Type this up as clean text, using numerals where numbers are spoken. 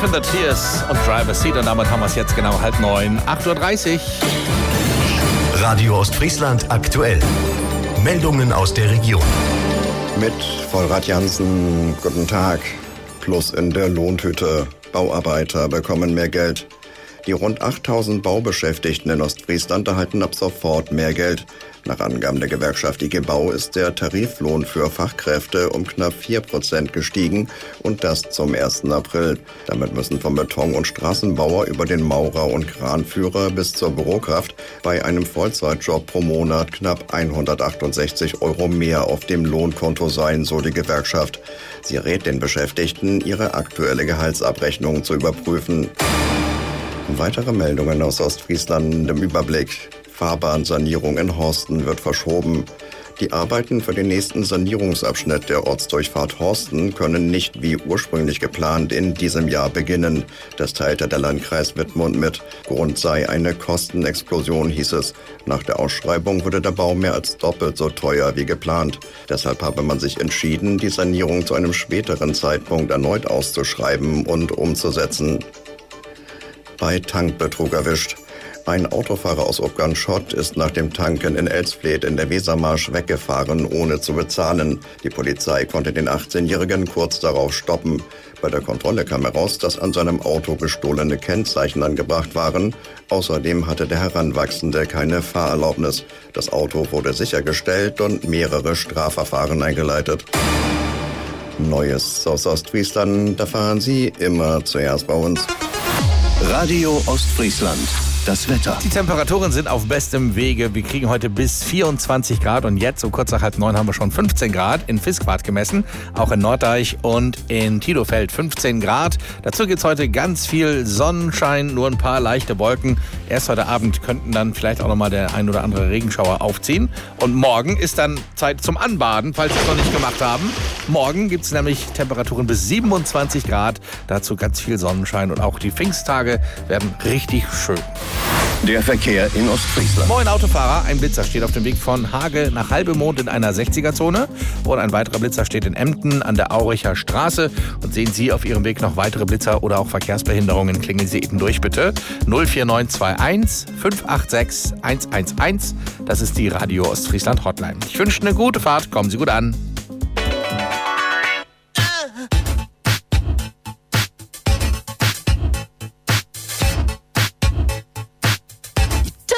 Seven the Tears und Driver's Seat. Und damit haben wir es jetzt genau 8:30. 8:30 Uhr. Radio Ostfriesland aktuell. Meldungen aus der Region. Mit Vollrad Jansen, guten Tag. Plus in der Lohntüte. Bauarbeiter bekommen mehr Geld. Die rund 8.000 Baubeschäftigten in Ostfriesland erhalten ab sofort mehr Geld. Nach Angaben der Gewerkschaft IG Bau ist der Tariflohn für Fachkräfte um knapp 4% gestiegen und das zum 1. April. Damit müssen vom Beton- und Straßenbauer über den Maurer und Kranführer bis zur Bürokraft bei einem Vollzeitjob pro Monat knapp 168 € mehr auf dem Lohnkonto sein, so die Gewerkschaft. Sie rät den Beschäftigten, ihre aktuelle Gehaltsabrechnung zu überprüfen. Weitere Meldungen aus Ostfriesland im Überblick. Fahrbahnsanierung in Horsten wird verschoben. Die Arbeiten für den nächsten Sanierungsabschnitt der Ortsdurchfahrt Horsten können nicht wie ursprünglich geplant in diesem Jahr beginnen. Das teilte der Landkreis Wittmund mit. Grund sei eine Kostenexplosion, hieß es. Nach der Ausschreibung wurde der Bau mehr als doppelt so teuer wie geplant. Deshalb habe man sich entschieden, die Sanierung zu einem späteren Zeitpunkt erneut auszuschreiben und umzusetzen. Bei Tankbetrug erwischt. Ein Autofahrer aus Obganschott ist nach dem Tanken in Elsfleth in der Wesermarsch weggefahren, ohne zu bezahlen. Die Polizei konnte den 18-Jährigen kurz darauf stoppen. Bei der Kontrolle kam heraus, dass an seinem Auto gestohlene Kennzeichen angebracht waren. Außerdem hatte der Heranwachsende keine Fahrerlaubnis. Das Auto wurde sichergestellt und mehrere Strafverfahren eingeleitet. Neues aus Ostfriesland, da fahren Sie immer zuerst bei uns. Radio Ostfriesland. Das Wetter. Die Temperaturen sind auf bestem Wege. Wir kriegen heute bis 24 Grad und jetzt um kurz nach 8:30 haben wir schon 15 Grad in Fiskbad gemessen. Auch in Norddeich und in Tidofeld 15 Grad. Dazu gibt es heute ganz viel Sonnenschein, nur ein paar leichte Wolken. Erst heute Abend könnten dann vielleicht auch nochmal der ein oder andere Regenschauer aufziehen. Und morgen ist dann Zeit zum Anbaden, falls Sie es noch nicht gemacht haben. Morgen gibt es nämlich Temperaturen bis 27 Grad. Dazu ganz viel Sonnenschein und auch die Pfingsttage werden richtig schön. Der Verkehr in Ostfriesland. Moin Autofahrer, ein Blitzer steht auf dem Weg von Hage nach Halbemond in einer 60er-Zone und ein weiterer Blitzer steht in Emden an der Auricher Straße. Und sehen Sie auf Ihrem Weg noch weitere Blitzer oder auch Verkehrsbehinderungen, klingeln Sie eben durch bitte. 04921 586 111. Das ist die Radio Ostfriesland Hotline. Ich wünsche eine gute Fahrt, kommen Sie gut an.